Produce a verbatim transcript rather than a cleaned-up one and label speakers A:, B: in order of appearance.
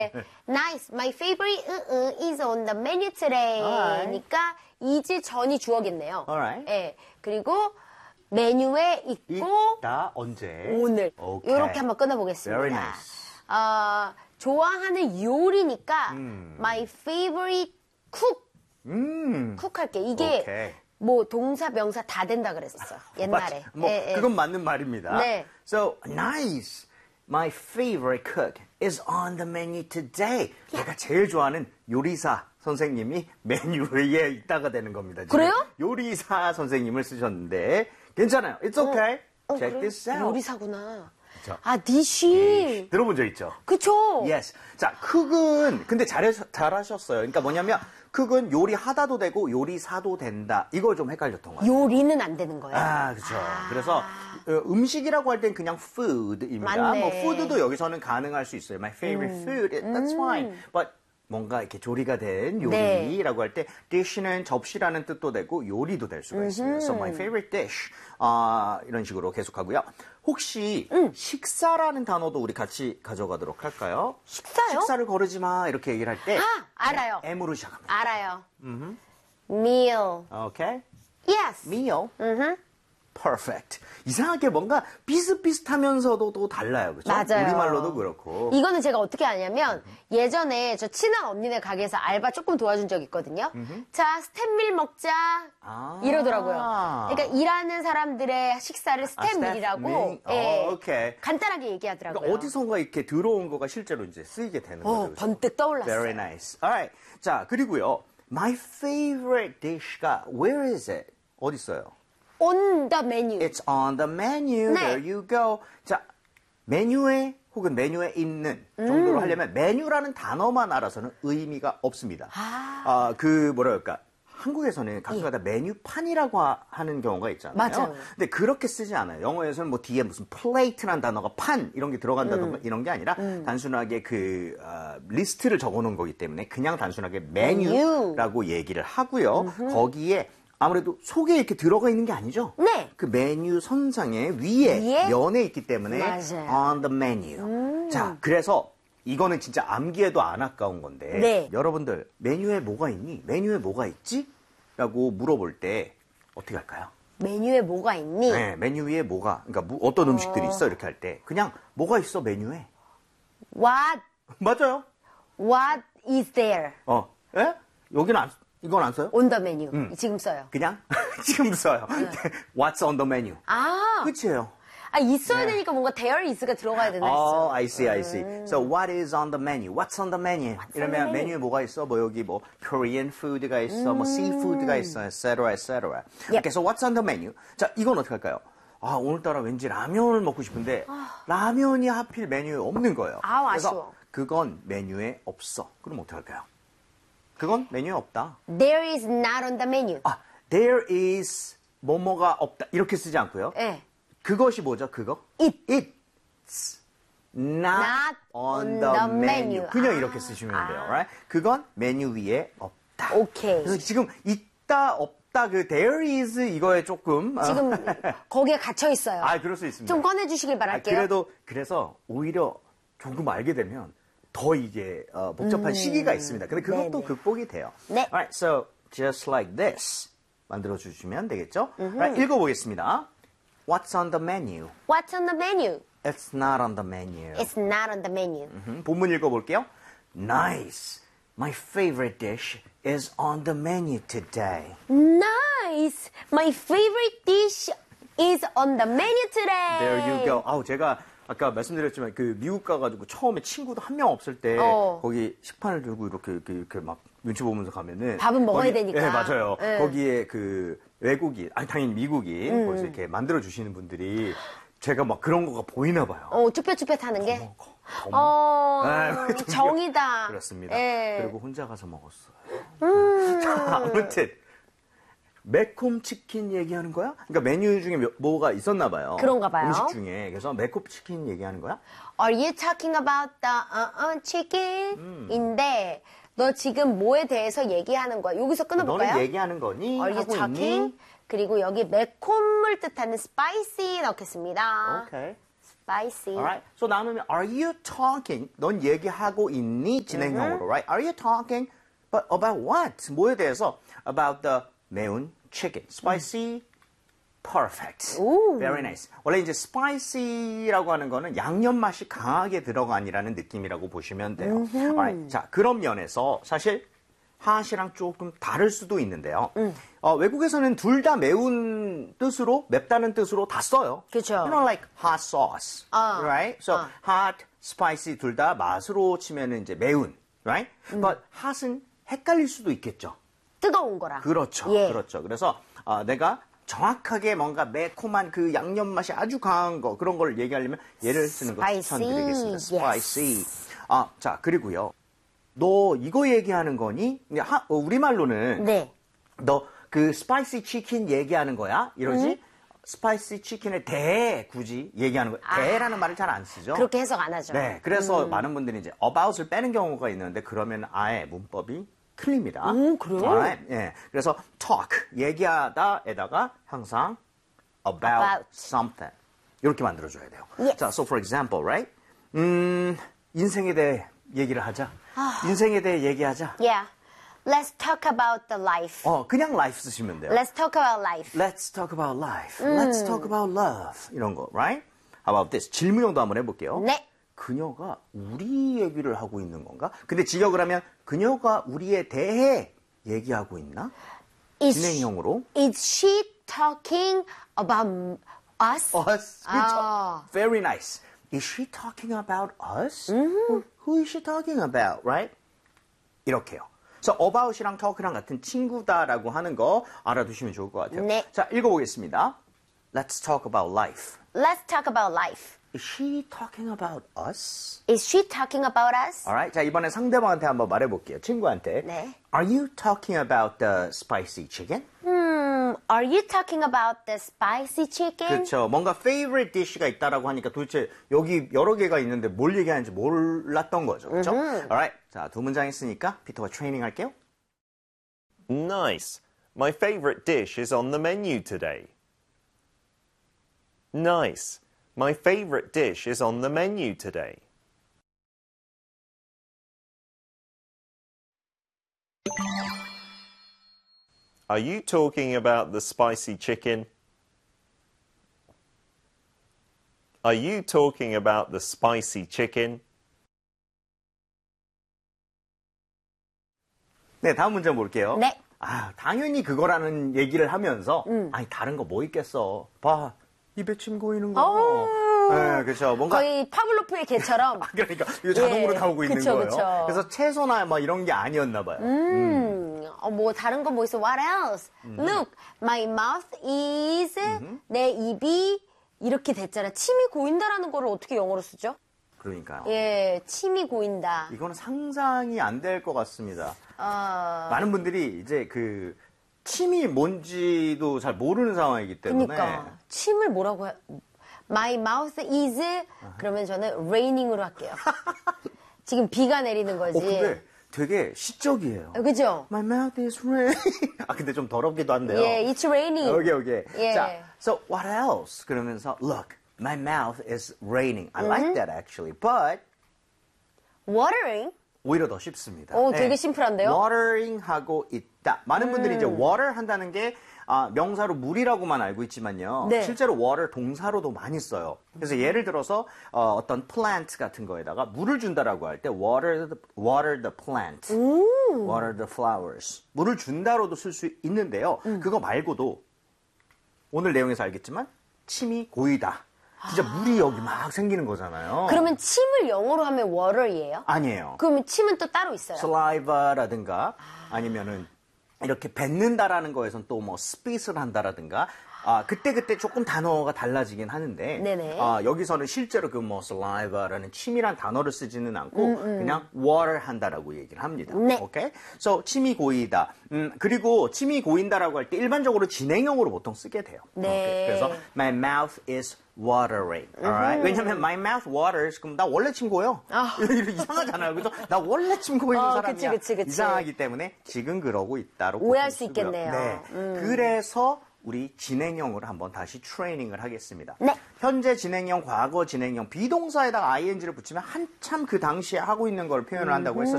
A: Nice. My favorite uh, uh, is on the menu today.
B: Alright.
A: 그러니까 is 전이 주어겠네요.
B: Alright.
A: 예. 그리고 메뉴에 있고
B: 있다 언제?
A: 오늘.
B: Okay.
A: 이렇게 한번 끊어보겠습니다.
B: Very nice.
A: 어, 좋아하는 요리니까
B: 음.
A: my favorite cook.
B: 음.
A: 쿡 할게. 이게
B: 오케이.
A: 뭐 동사 명사 다 된다 그랬었어. 옛날에.
B: 뭐
A: 예, 예.
B: 그건 맞는 말입니다.
A: 네.
B: So nice. My favorite cook is on the menu today. 내가 제일 좋아하는 요리사 선생님이 메뉴 위에 있다가 되는 겁니다. 지금
A: 그래요?
B: 요리사 선생님을 쓰셨는데 괜찮아요. It's okay.
A: 어,
B: Check
A: 그래?
B: this out.
A: 요리사구나.
B: 그쵸.
A: 아, 디시.
B: 들어본 적 있죠?
A: 그쵸?
B: Yes. 자, 쿡은 근데 잘 잘하셨어요. 그러니까 뭐냐면 쿡은 요리하다도 되고 요리사도 된다. 이거 좀 헷갈렸던 거예요.
A: 요리는 안 되는 거예요.
B: 아, 그렇죠. 그래서 어, 음식이라고 할 땐 그냥 food입니다.
A: 맞네.
B: 뭐 food도 여기서는 가능할 수 있어요. My favorite
A: 음.
B: food, that's fine. But 뭔가 이렇게 조리가 된 요리라고
A: 네.
B: 할 때 dish는 접시라는 뜻도 되고 요리도 될 수가 있습니다. So my favorite dish 아, 이런 식으로 계속하고요. 혹시
A: 음.
B: 식사라는 단어도 우리 같이 가져가도록 할까요?
A: 식사요?
B: 식사를 거르지 마 이렇게 얘기를 할 때
A: 아, 알아요.
B: M으로 시작합니다.
A: 알아요. meal.
B: Okay?
A: Yes.
B: Meal.
A: 음흠.
B: Perfect. 이상하게 뭔가 비슷비슷하면서도 또 달라요. 그렇죠?
A: 맞아요.
B: 우리말로도 그렇고.
A: 이거는 제가 어떻게 아냐면 예전에 저 친한 언니네 가게에서 알바 조금 도와준 적 있거든요. 자, 스탠밀 먹자
B: 아.
A: 이러더라고요. 그러니까 일하는 사람들의 식사를 스탠밀이라고
B: 스탠밀.
A: 예,
B: 어, 오케이.
A: 간단하게 얘기하더라고요.
B: 그러니까 어디선가 이렇게 들어온 거가 실제로 이제 쓰이게 되는
A: 어,
B: 거죠. 그렇죠?
A: 번뜩 떠올랐어요.
B: Very nice. Alright. 자, 그리고요. My favorite dish가 where is it? 어디 있어요?
A: On the menu.
B: It's on the menu.
A: 네.
B: There you go. 자, 메뉴에 혹은 메뉴에 있는 정도로
A: 음.
B: 하려면 메뉴라는 단어만 알아서는 의미가 없습니다.
A: 아.
B: 아, 그 뭐라 그럴까? 한국에서는 가끔가다 메뉴판이라고 하- 하는 경우가 있잖아요.
A: 맞아요.
B: 근데 그렇게 쓰지 않아요. 영어에서는 뭐 뒤에 무슨 플레이트라는 단어가 판 이런 게 들어간다던가
A: 음.
B: 이런 게 아니라 단순하게 그 어, 리스트를 적어놓은 거기 때문에 그냥 단순하게 메뉴라고 얘기를 하고요. 거기에 아무래도 속에 이렇게 들어가 있는 게 아니죠?
A: 네.
B: 그 메뉴 선상에 위에,
A: 위에?
B: 면에 있기 때문에
A: 맞아요.
B: on the menu. 자, 그래서 이거는 진짜 암기해도 안 아까운 건데
A: 네.
B: 여러분들 메뉴에 뭐가 있니? 메뉴에 뭐가 있지? 라고 물어볼 때 어떻게 할까요?
A: 메뉴에 뭐가 있니?
B: 네, 메뉴 위에 뭐가 그러니까 뭐- 어떤 음식들이 있어 이렇게 할 때 그냥 뭐가 있어 메뉴에?
A: What
B: 맞아요.
A: What is there
B: 어, 예? 여기는 안, 이건 안 써요?
A: on the menu?
B: 음.
A: 지금 써요.
B: 그냥 지금 써요. What's on the menu?
A: 아,
B: 끝이에요.
A: 아 있어야 되니까 뭔가 there is가 들어가야 되나 했어.
B: Oh, I see, I see. So what is on the menu? What's on the menu? 이러면
A: the menu?
B: 메뉴에 뭐가 있어? 뭐 여기 뭐 Korean food가 있어, 뭐 seafood가 있어, et cetera, et cetera.
A: Yep.
B: Okay, so what's on the menu? 자, 이건 어떻게 할까요? 아, 오늘따라 왠지 라면을 먹고 싶은데 라면이 하필 메뉴에 없는 거예요.
A: 아우,
B: 그래서
A: 아쉬워.
B: 그건 메뉴에 없어. 그럼 어떻게 할까요? 그건 메뉴에 없다.
A: There is not on the menu.
B: 아, there is 뭐뭐가 없다. 이렇게 쓰지 않고요.
A: 네.
B: 그것이 뭐죠? 그거?
A: It.
B: It's not,
A: Not
B: on
A: on
B: the
A: the
B: menu.
A: menu.
B: 그냥
A: 아.
B: 이렇게 쓰시면 돼요. Right? 그건 메뉴 위에 없다.
A: 오케이.
B: 그래서 지금 있다 없다 그 there is 이거에 조금 어,
A: 지금 거기에 갇혀 있어요.
B: 아 그럴 수 있습니다.
A: 좀 꺼내주시길
B: 아,
A: 바랄게요.
B: 그래도 그래서 오히려 조금 알게 되면 더 이게 어, 복잡한 시기가 있습니다. 근데 그것도
A: 네네.
B: 극복이 돼요.
A: 네.
B: Alright, so just like this 만들어 주시면 되겠죠? Right, 읽어보겠습니다. What's on the menu?
A: What's on the menu?
B: It's not on the menu.
A: It's not on the menu.
B: 음, 본문 읽어볼게요. Nice. My favorite dish is on the menu today.
A: Nice. My favorite dish is on the menu today.
B: There you go. 아우 제가 아까 말씀드렸지만 그 미국 가가지고 처음에 친구도 한 명 없을 때
A: 어.
B: 거기 식판을 들고 이렇게 이렇게, 이렇게 막 눈치 보면서 가면은
A: 밥은 먹어야
B: 거기-
A: 되니까.
B: 네 맞아요.
A: 네.
B: 거기에 그 외국인 아니 당연히 미국인
A: 음.
B: 거기서 이렇게 만들어 주시는 분들이 제가 막 그런 거가 보이나 봐요.
A: 어, 쭈뼛쭈뼛 하는 게.
B: 어머, 어머.
A: 어,
B: 네, 좀
A: 정이다.
B: 그렇습니다.
A: 예.
B: 그리고 혼자 가서 먹었어요.
A: 음.
B: 자, 아무튼 매콤 치킨 얘기하는 거야? 그러니까 메뉴 중에 몇- 뭐가 있었나 봐요.
A: 그런가 봐요.
B: 음식 중에. 그래서 매콤 치킨 얘기하는 거야?
A: Are you talking about the uh, uh, chicken?
B: 음.
A: 인데 너 지금 뭐에 대해서 얘기하는 거야? 여기서 끊어볼까요?
B: 너는 얘기하는 거니?
A: Are you
B: 하고
A: talking?
B: 있니?
A: 그리고 여기 매콤을 뜻하는 spicy 넣겠습니다.
B: 오케이.
A: spicy.
B: Alright? So 나누면 are you talking? 넌 얘기하고 있니? 진행형으로, right? Are you talking? But about what? 뭐에 대해서? About the 매운 chicken. Spicy, perfect.
A: 오.
B: Very nice. 원래 이제 spicy라고 하는 거는 양념 맛이 강하게 들어간이라는 느낌이라고 보시면 돼요. Alright. 자, 그런 면에서 사실 hot이랑 조금 다를 수도 있는데요.
A: 음.
B: 어, 외국에서는 둘 다 매운 뜻으로, 맵다는 뜻으로 다 써요.
A: 그쵸.
B: You know, like hot sauce,
A: 아,
B: right? So
A: 아.
B: hot, spicy 둘 다 맛으로 치면은 이제 매운, right?
A: 음.
B: But hot은 헷갈릴 수도 있겠죠.
A: 뜨거운 거랑.
B: 그렇죠,
A: 예.
B: 그렇죠. 그래서 어, 내가 정확하게 뭔가 매콤한 그 양념 맛이 아주 강한 거 그런 걸 얘기하려면 얘를 쓰는 거
A: Spicy.
B: 추천드리겠습니다.
A: Yes.
B: Spicy. 아, 자 그리고요. 너 이거 얘기하는 거니? 하, 어, 우리말로는
A: 네.
B: 너 그 스파이시 치킨 얘기하는 거야? 이러지? 스파이시 치킨에 대 굳이 얘기하는 거야. 대라는 말을 잘 안 쓰죠.
A: 그렇게 해석 안 하죠.
B: 네, 그래서 많은 분들이 이제 about을 빼는 경우가 있는데 그러면 아예 문법이 틀립니다.
A: 오, 그래요?
B: Alright? 예, 그래서 talk 얘기하다에다가 항상 about,
A: About.
B: something 이렇게 만들어줘야 돼요.
A: Yes.
B: 자, so for example, right? 음, 인생에 대해 얘기를 하자.
A: 아.
B: 인생에 대해 얘기하자.
A: Yeah. Let's talk about the life.
B: 어, 그냥 life 쓰시면 돼요.
A: Let's talk about life.
B: Let's talk about life. Let's talk about love. 이런 거, right? How about this? 질문형도 한번 해볼게요.
A: 네.
B: 그녀가 우리 얘기를 하고 있는 건가? 근데 직역을 하면 그녀가 우리에 대해 얘기하고 있나?
A: Is
B: 진행형으로.
A: She, is she talking about us?
B: Us.
A: 아.
B: Very nice. Is she talking about us? Or who is she talking about, right? 이렇게요. 그래서 about이랑 talk랑 같은 친구다라고 하는 거 알아두시면 좋을 것 같아요.
A: 네.
B: 자, 읽어보겠습니다. Let's talk about life.
A: Let's talk about life.
B: Is she talking about us?
A: Is she talking about us?
B: Alright. 자, 이번에 상대방한테 한번 말해볼게요. 친구한테.
A: 네.
B: Are you talking about the spicy chicken?
A: Hmm, are you talking about the spicy chicken?
B: 그렇죠. 뭔가 favorite dish가 있다라고 하니까 도대체 여기 여러 개가 있는데 뭘 얘기하는지 몰랐던 거죠. 그렇죠? Alright. 자, 두 문장 했으니까 피터가 트레이닝 할게요.
C: Nice. My favorite dish is on the menu today. Nice. My favorite dish is on the menu today. Are you talking about the spicy chicken? Are you talking about the spicy chicken?
B: 네, 다음 문장 볼게요.
A: 네.
B: 아, 당연히 그거라는 얘기를 하면서 아니 다른 거 뭐 있겠어. 봐. 입에 침 고이는 거.
A: 어.
B: 네, 그렇죠. 뭔가
A: 거의 파블로프의 개처럼.
B: 그러니까 이거 자동으로
A: 예,
B: 나오고 있는
A: 그쵸,
B: 거예요.
A: 그쵸.
B: 그래서 채소나 뭐 이런 게 아니었나 봐요.
A: 음, 어, 뭐 다른 거 뭐 있어? What else? Look, my mouth is 내 입이 이렇게 됐잖아. 침이 고인다라는 거를 어떻게 영어로 쓰죠?
B: 그러니까요.
A: 예, 침이 고인다.
B: 이거는 상상이 안 될 것 같습니다.
A: 어,
B: 많은 분들이 이제 그 침이 뭔지도 잘 모르는 상황이기 때문에
A: 그러니까 침을 뭐라고 해? My mouth is 그러면 저는 raining으로 할게요. 지금 비가 내리는 거지.
B: 어, 근데 되게 시적이에요.
A: 어, 그죠?
B: My mouth is rain. 아, 근데 좀 더럽기도 한데요.
A: 예, it's raining.
B: 오케이, 오케이.
A: 예.
B: 자, so what else? 그러면서 look, my mouth is raining. I like that actually, but
A: Watering?
B: 오히려 더 쉽습니다.
A: 오, 되게 심플한데요?
B: watering 하고 있다. 많은 분들이 이제 water 한다는 게 아, 명사로 물이라고만 알고 있지만요.
A: 네.
B: 실제로 water 동사로도 많이 써요. 그래서 예를 들어서 어, 어떤 plant 같은 거에다가 물을 준다라고 할 때 water the, water the plant, water the flowers. 물을 준다로도 쓸 수 있는데요. 그거 말고도 오늘 내용에서 알겠지만 침이 고이다. 진짜 물이 여기 막 생기는 거잖아요.
A: 그러면 침을 영어로 하면 water이에요?
B: 아니에요.
A: 그러면 침은 또 따로 있어요.
B: saliva라든가 아니면은 이렇게 뱉는다라는 거에선 또 뭐 spit을 한다라든가 아 그때 그때 조금 단어가 달라지긴 하는데
A: 네네.
B: 아 여기서는 실제로 그 뭐 saliva라는 침이란 단어를 쓰지는 않고 그냥 water 한다라고 얘기를 합니다.
A: 네.
B: 오케이? So 침이 고이다. 음 그리고 침이 고인다라고 할 때 일반적으로 진행형으로 보통 쓰게 돼요.
A: 네.
B: 오케이? 그래서 my mouth is watering. Alright? 왜냐면 my mouth waters 그럼 나 원래 침 고요.
A: 아.
B: 이상하잖아요. 그래서 나 원래 침 고이는
A: 어,
B: 사람이야.
A: 그치, 그치, 그치.
B: 이상하기 때문에 지금 그러고 있다로
A: 오해할
B: 보통
A: 수
B: 쓰고요.
A: 있겠네요.
B: 네.
A: 음.
B: 그래서 우리 진행형으로 한번 다시 트레이닝을 하겠습니다.
A: 네.
B: 현재 진행형, 과거 진행형, 비동사에다가 아이엔지를 붙이면 한참 그 당시에 하고 있는 걸 표현을 한다고 했었죠.